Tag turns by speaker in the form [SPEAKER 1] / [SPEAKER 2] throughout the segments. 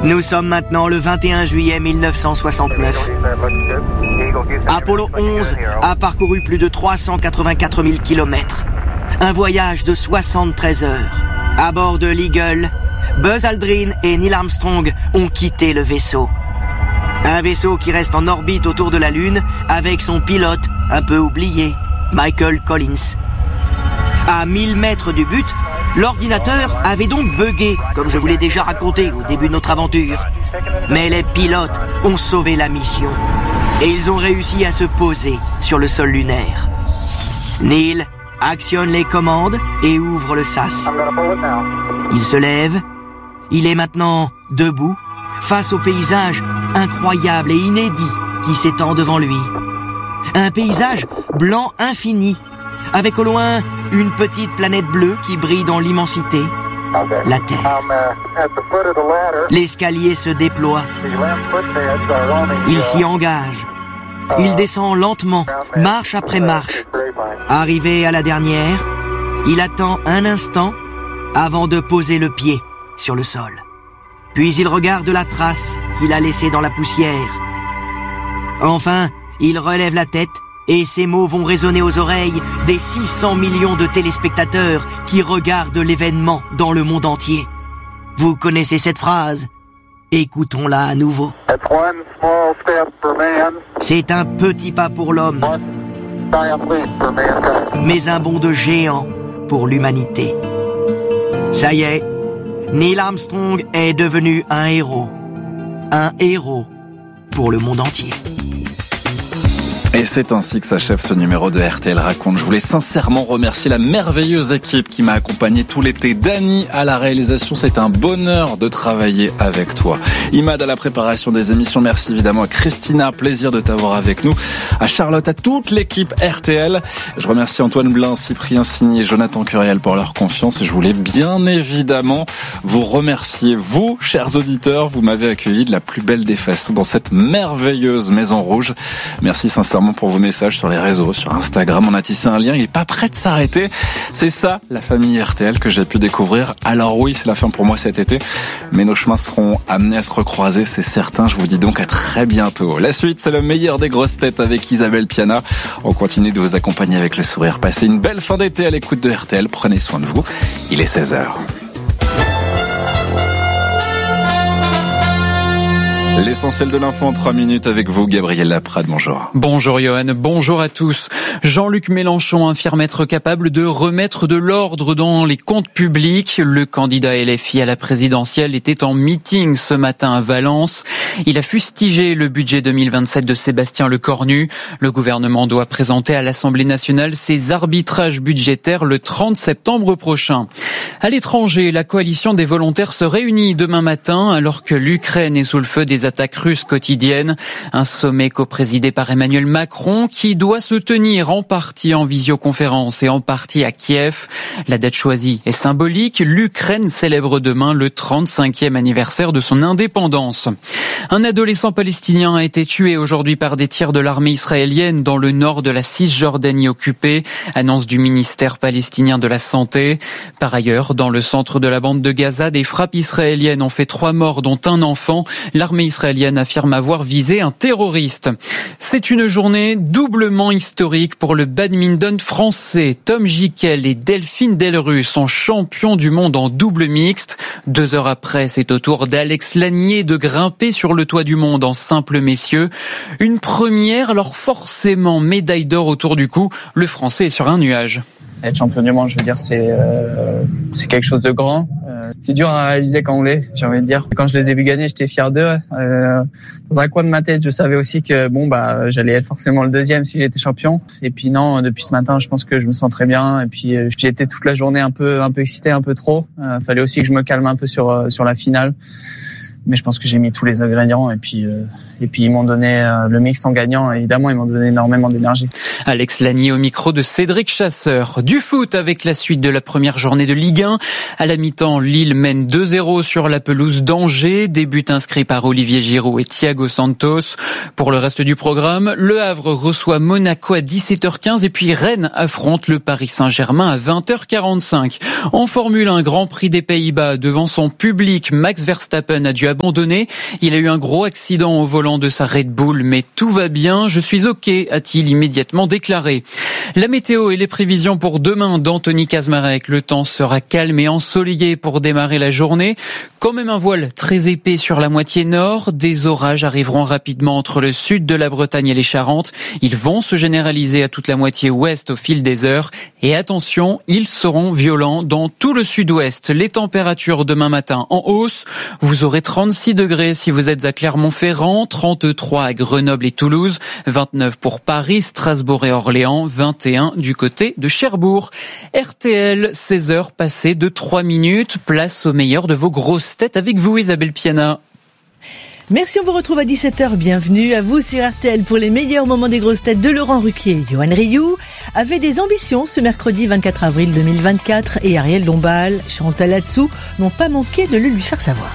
[SPEAKER 1] Nous sommes maintenant le 21 juillet 1969. Apollo 11 a parcouru plus de 384 000 kilomètres. Un voyage de 73 heures. À bord de l'Eagle, Buzz Aldrin et Neil Armstrong ont quitté le vaisseau. Un vaisseau qui reste en orbite autour de la Lune avec son pilote un peu oublié, Michael Collins. À 1000 mètres du but, l'ordinateur avait donc bugué, comme je vous l'ai déjà raconté au début de notre aventure. Mais les pilotes ont sauvé la mission et ils ont réussi à se poser sur le sol lunaire. Neil actionne les commandes et ouvre le sas. Il se lève. Il est maintenant debout face au paysage incroyable et inédit qui s'étend devant lui. Un paysage blanc infini, avec au loin une petite planète bleue qui brille dans l'immensité, la Terre. L'escalier se déploie. Il s'y engage. Il descend lentement, marche après marche. Arrivé à la dernière, il attend un instant avant de poser le pied sur le sol. Puis il regarde la trace qu'il a laissée dans la poussière. Enfin, il relève la tête et ses mots vont résonner aux oreilles des 600 millions de téléspectateurs qui regardent l'événement dans le monde entier. Vous connaissez cette phrase? Écoutons-la à nouveau. C'est un petit pas pour l'homme, mais un bond de géant pour l'humanité. Ça y est, Neil Armstrong est devenu un héros pour le monde entier.
[SPEAKER 2] Et c'est ainsi que s'achève ce numéro de RTL Raconte. Je voulais sincèrement remercier la merveilleuse équipe qui m'a accompagné tout l'été. Dany à la réalisation, c'est un bonheur de travailler avec toi. Imad à la préparation des émissions, merci évidemment à Christina, plaisir de t'avoir avec nous. À Charlotte, à toute l'équipe RTL. Je remercie Antoine Blin, Cyprien Signé et Jonathan Curiel pour leur confiance. Et je voulais bien évidemment vous remercier, vous, chers auditeurs. Vous m'avez accueilli de la plus belle des façons dans cette merveilleuse Maison Rouge. Merci sincèrement pour vos messages sur les réseaux, sur Instagram. On a tissé un lien, il n'est pas prêt de s'arrêter. C'est ça, la famille RTL que j'ai pu découvrir. Alors oui, c'est la fin pour moi cet été, mais nos chemins seront amenés à se recroiser, c'est certain. Je vous dis donc à très bientôt. La suite, c'est le meilleur des grosses têtes avec Isabelle Piana. On continue de vous accompagner avec le sourire. Passez une belle fin d'été à l'écoute de RTL. Prenez soin de vous. Il est 16h. L'essentiel de l'info en 3 minutes avec vous, Gabriel Laprade, bonjour.
[SPEAKER 3] Bonjour Johan, bonjour à tous. Jean-Luc Mélenchon affirme être capable de remettre de l'ordre dans les comptes publics. Le candidat LFI à la présidentielle était en meeting ce matin à Valence. Il a fustigé le budget 2027 de Sébastien Lecornu. Le gouvernement doit présenter à l'Assemblée nationale ses arbitrages budgétaires le 30 septembre prochain. À l'étranger, la coalition des volontaires se réunit demain matin alors que l'Ukraine est sous le feu des attaques russes quotidiennes. Un sommet coprésidé par Emmanuel Macron qui doit se tenir en partie en visioconférence et en partie à Kiev. La date choisie est symbolique. L'Ukraine célèbre demain le 35e anniversaire de son indépendance. Un adolescent palestinien a été tué aujourd'hui par des tirs de l'armée israélienne dans le nord de la Cisjordanie occupée. Annonce du ministère palestinien de la Santé. Par ailleurs, dans le centre de la bande de Gaza, des frappes israéliennes ont fait 3 morts dont un enfant. L'armée israélienne affirme avoir visé un terroriste. C'est une journée doublement historique pour le badminton français. Tom Gickel et Delphine Delrue sont champions du monde en double mixte. 2 heures après, c'est au tour d'Alex Lanier de grimper sur le toit du monde en simple messieurs. Une première, alors forcément médaille d'or autour du cou. Le Français est sur un nuage.
[SPEAKER 4] Être champion du monde, je veux dire, c'est quelque chose de grand. C'est dur à réaliser quand on l'est, j'ai envie de dire. Quand je les ai vus gagner, j'étais fier d'eux. Dans un coin de ma tête, je savais aussi que j'allais être forcément le deuxième si j'étais champion. Et puis non, depuis ce matin, je pense que je me sens très bien. Et puis j'étais toute la journée un peu excité, un peu trop. Fallait aussi que je me calme un peu sur la finale. Mais je pense que j'ai mis tous les ingrédients et puis ils m'ont donné le mixte en gagnant. Évidemment, ils m'ont donné énormément d'énergie.
[SPEAKER 3] Alex Lanier au micro de Cédric Chasseur. Du foot avec la suite de la première journée de Ligue 1. À la mi-temps, Lille mène 2-0 sur la pelouse d'Angers. Des buts inscrits par Olivier Giroud et Thiago Santos. Pour le reste du programme, Le Havre reçoit Monaco à 17h15 et puis Rennes affronte le Paris Saint-Germain à 20h45. En Formule 1, Grand Prix des Pays-Bas devant son public, Max Verstappen a dû abandonné. Il a eu un gros accident au volant de sa Red Bull, mais tout va bien. Je suis OK, a-t-il immédiatement déclaré. La météo et les prévisions pour demain d'Anthony Kazmarek. Le temps sera calme et ensoleillé pour démarrer la journée. Quand même un voile très épais sur la moitié nord. Des orages arriveront rapidement entre le sud de la Bretagne et les Charentes. Ils vont se généraliser à toute la moitié ouest au fil des heures. Et attention, ils seront violents dans tout le sud-ouest. Les températures demain matin en hausse. Vous aurez 36 degrés si vous êtes à Clermont-Ferrand, 33 à Grenoble et Toulouse, 29 pour Paris, Strasbourg et Orléans, 21 du côté de Cherbourg. RTL, 16h passées de 3 minutes. Place au meilleur de vos grosses têtes avec vous, Isabelle Piana.
[SPEAKER 5] Merci, on vous retrouve à 17h. Bienvenue à vous sur RTL pour les meilleurs moments des grosses têtes de Laurent Ruquier. Yoann Rioux avait des ambitions ce mercredi 24 avril 2024 et Ariel Dombal, Chantal Latsou n'ont pas manqué de le lui faire savoir.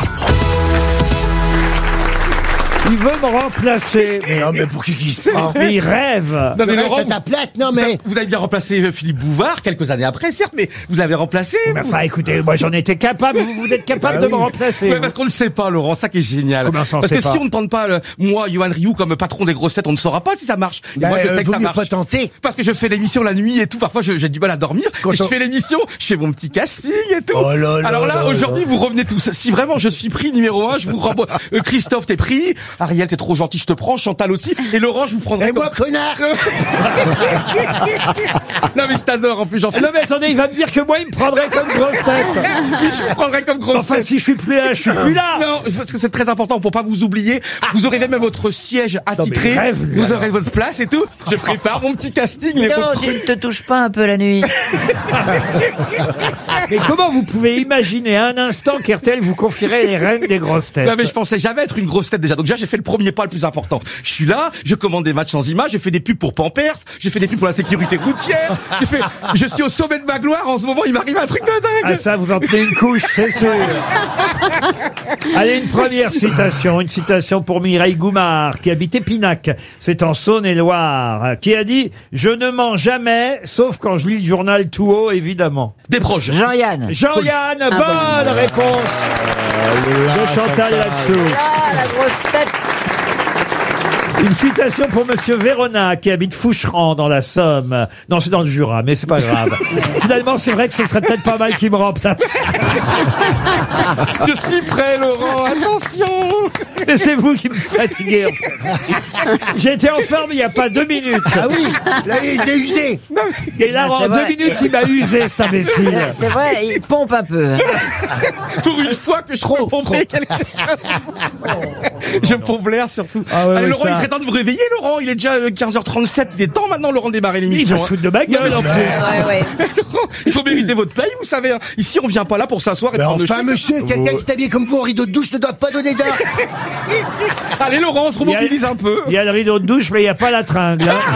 [SPEAKER 6] Il veut me remplacer.
[SPEAKER 7] Mais non, mais pour qui se prend?
[SPEAKER 6] Mais il rêve.
[SPEAKER 7] Non, mais Laurent, ta place, non, mais.
[SPEAKER 8] Vous avez bien remplacé Philippe Bouvard quelques années après, certes, mais vous l'avez remplacé.
[SPEAKER 6] Mais enfin, écoutez, moi j'en étais capable, vous êtes capable de me remplacer.
[SPEAKER 8] Ouais, parce qu'on ne sait pas, Laurent, ça qui est génial.
[SPEAKER 6] Comment ça, on
[SPEAKER 8] parce
[SPEAKER 6] sait
[SPEAKER 8] que
[SPEAKER 6] pas
[SPEAKER 8] si on ne tente pas, moi, Yoann Rioux, comme patron des grosses têtes, on ne saura pas si ça marche. Et moi, je sais que ça marche.
[SPEAKER 7] Pas tenter.
[SPEAKER 8] Parce que je fais l'émission la nuit et tout, parfois j'ai du mal à dormir. Je fais l'émission, je fais mon petit casting et tout.
[SPEAKER 7] Oh là là.
[SPEAKER 8] Alors là, aujourd'hui, vous revenez tous. Si vraiment je suis pris numéro 1, je vous renvoie. Christophe, t'es pris. Ariel, t'es trop gentil, je te prends. Chantal aussi. Et Laurent, je vous prendrai.
[SPEAKER 7] Et moi, connard.
[SPEAKER 8] Non, mais je t'adore, en plus, j'en fais.
[SPEAKER 6] Non, mais attendez, il va me dire que moi, il me prendrait comme grosse tête.
[SPEAKER 8] Oui, je vous prendrai comme grosse tête.
[SPEAKER 6] Enfin, si je suis plus là, je suis plus là.
[SPEAKER 8] Non, parce que c'est très important pour pas vous oublier. Vous aurez même votre siège attitré.
[SPEAKER 6] Non, rêve, lui,
[SPEAKER 8] vous aurez votre place et tout. Je prépare mon petit casting.
[SPEAKER 9] Non, tu ne te touches pas un peu la nuit.
[SPEAKER 6] Mais comment vous pouvez imaginer un instant qu'RTL vous confierait les rênes des grosses têtes?
[SPEAKER 8] Non, mais je pensais jamais être une grosse tête déjà. Donc déjà, j'ai fait le premier pas le plus important. Je suis là, je commande des matchs sans images, j'ai fait des pubs pour Pampers, j'ai fait des pubs pour la sécurité routière, je suis au sommet de ma gloire en ce moment, il m'arrive un truc de dingue.
[SPEAKER 6] Ah ça, vous en tenez une couche, c'est sûr. Allez, une première citation, une citation pour Mireille Goumard, qui habite Épinac, c'est en Saône-et-Loire, qui a dit « Je ne mens jamais, sauf quand je lis le journal tout haut, évidemment. »
[SPEAKER 8] Des proches.
[SPEAKER 9] Jean-Yann.
[SPEAKER 6] Jean-Yann, bonne réponse de Chantal Latsou.
[SPEAKER 9] Ah, la grosse tête.
[SPEAKER 6] Une citation pour Monsieur Vérona, qui habite Foucheran, dans la Somme. Non, c'est dans le Jura, mais c'est pas grave. Finalement, c'est vrai que ce serait peut-être pas mal qu'il me remplace.
[SPEAKER 8] Je suis prêt, Laurent, attention.
[SPEAKER 6] Et c'est vous qui me fatiguez, en fait. J'étais en forme il y a pas 2 minutes.
[SPEAKER 7] Ah oui, là, il est usé.
[SPEAKER 6] Et là, en 2 minutes, il m'a usé, cet imbécile.
[SPEAKER 9] C'est vrai, il pompe un peu.
[SPEAKER 8] Pour une fois que je peux pomper quelqu'un. Je pompe l'air surtout.
[SPEAKER 6] Ah ouais,
[SPEAKER 8] allez,
[SPEAKER 6] ouais,
[SPEAKER 8] Laurent,
[SPEAKER 6] ça.
[SPEAKER 8] il serait temps de vous réveiller, Laurent. Il est déjà 15h37. Il est temps maintenant, Laurent, de démarrer
[SPEAKER 6] Il
[SPEAKER 8] l'émission.
[SPEAKER 6] va se foutre de ma gueule, en plus.
[SPEAKER 9] Ouais.
[SPEAKER 8] Laurent, il faut mériter votre paye, vous savez. Hein. Ici, on vient pas là pour s'asseoir et
[SPEAKER 7] Mais
[SPEAKER 8] prendre le
[SPEAKER 7] enfin,
[SPEAKER 8] chèque.
[SPEAKER 7] monsieur, quelqu'un qui t'habille comme vous en rideau de douche ne doit pas donner d'art.
[SPEAKER 8] Allez, Laurent, on se remobilise un peu.
[SPEAKER 6] Il y a le rideau de douche, mais il n'y a pas la tringle. Hein.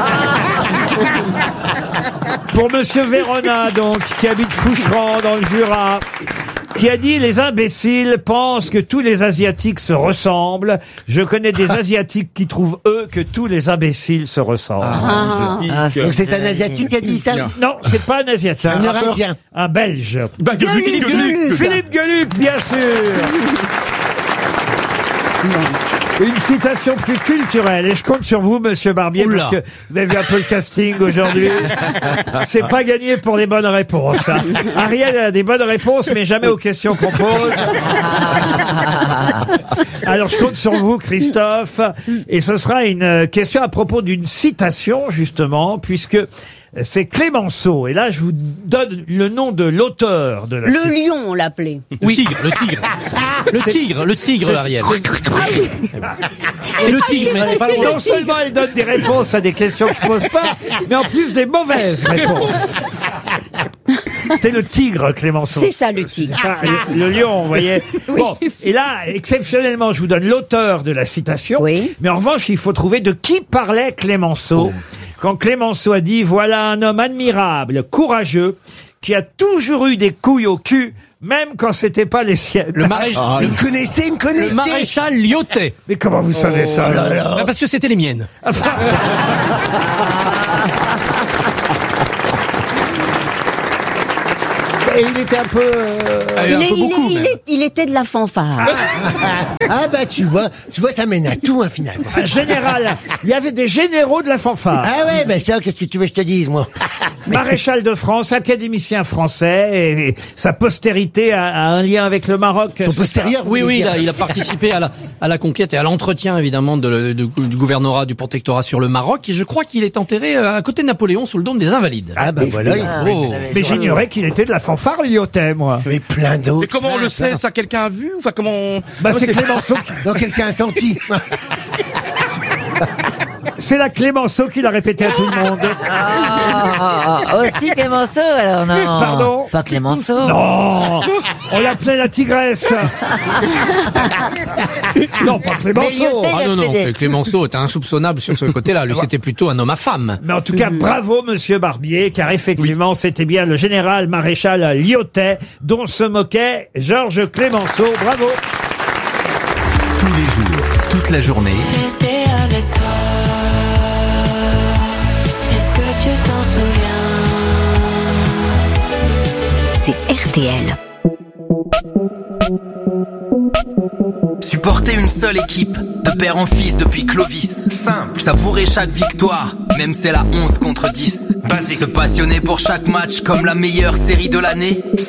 [SPEAKER 6] Pour Monsieur Vérona, donc, qui habite Foucheran, dans le Jura, qui a dit « Les imbéciles pensent que tous les Asiatiques se ressemblent. Je connais des Asiatiques qui trouvent, eux, que tous les imbéciles se ressemblent.
[SPEAKER 7] Donc c'est un Asiatique qui a dit ça?
[SPEAKER 6] Non, c'est pas un Asiatique.
[SPEAKER 7] Un Eurasien.
[SPEAKER 6] Un Belge.
[SPEAKER 8] Bah,
[SPEAKER 7] Gueuluc, Gueuluc.
[SPEAKER 6] Philippe Gueuluc, bien sûr. Une citation plus culturelle, et je compte sur vous, Monsieur Barbier, parce que vous avez vu un peu le casting aujourd'hui. C'est pas gagné pour les bonnes réponses. Hein. Ariel a des bonnes réponses, mais jamais aux questions qu'on pose. Alors je compte sur vous, Christophe, et ce sera une question à propos d'une citation, justement, puisque c'est Clémenceau. Et là, je vous donne le nom de l'auteur de la
[SPEAKER 10] Le lion, on l'appelait.
[SPEAKER 8] Le tigre, Ariel.
[SPEAKER 6] Et le tigre, mais c'est pas non seulement elle donne des réponses à des questions que je pose pas, mais en plus des mauvaises réponses. C'était le tigre, Clémenceau.
[SPEAKER 10] C'est ça, le tigre.
[SPEAKER 6] Pas le lion, vous voyez. Oui. Bon, et là, exceptionnellement, je vous donne l'auteur de la citation.
[SPEAKER 10] Oui.
[SPEAKER 6] Mais en revanche, il faut trouver de qui parlait Clémenceau. Quand Clémenceau a dit « Voilà un homme admirable, courageux, qui a toujours eu des couilles au cul, même quand c'était pas les siennes. »
[SPEAKER 8] Le maréchal.
[SPEAKER 7] Il me connaissait.
[SPEAKER 8] Le maréchal Lyotet.
[SPEAKER 6] Mais comment vous savez ça?
[SPEAKER 8] Bah, parce que c'était les miennes.
[SPEAKER 6] Et il était un peu...
[SPEAKER 10] Il était de la fanfare.
[SPEAKER 7] Ah bah tu vois, ça mène à tout, finalement.
[SPEAKER 6] Un général. Il y avait des généraux de la fanfare.
[SPEAKER 7] Ah ouais, bah ça, qu'est-ce que tu veux que je te dise, moi?
[SPEAKER 6] Maréchal de France, académicien français, et sa postérité a un lien avec le Maroc.
[SPEAKER 7] Son postérieur,
[SPEAKER 11] Oui, il a participé à la conquête et à l'entretien, évidemment, du gouvernorat, du protectorat sur le Maroc. Et je crois qu'il est enterré à côté de Napoléon, sous le dôme des Invalides.
[SPEAKER 7] Ah bah voilà.
[SPEAKER 6] Mais j'ignorais qu'il était de la fanfare lyotais, moi.
[SPEAKER 7] Mais plein d'autres.
[SPEAKER 8] Et comment on le sait? Ça, quelqu'un a vu? Enfin, comment...
[SPEAKER 6] Bah, c'est Clémenceau.
[SPEAKER 7] Donc quelqu'un a senti.
[SPEAKER 6] C'est la Clémenceau qui l'a répété à tout le monde.
[SPEAKER 9] Aussi Clémenceau, alors non.
[SPEAKER 6] Pardon?
[SPEAKER 9] Pas Clémenceau.
[SPEAKER 6] Non, on l'appelait la tigresse. Non, pas Clémenceau.
[SPEAKER 11] Ah non, Clémenceau était insoupçonnable sur ce côté-là. Lui, c'était plutôt un homme à femme.
[SPEAKER 6] Mais en tout cas, bravo, monsieur Barbier, car effectivement, c'était bien le général maréchal lyotais dont se moquait Georges Clémenceau. Bravo.
[SPEAKER 12] Tous les jours, toute la journée.
[SPEAKER 13] J'étais avec toi. Est-ce que tu t'en souviens?
[SPEAKER 14] C'est RTL.
[SPEAKER 15] Supporter une seule équipe, de père en fils depuis Clovis. Simple. Savourer chaque victoire, même c'est la 11 contre 10. Basique. Se passionner pour chaque match comme la meilleure série de l'année.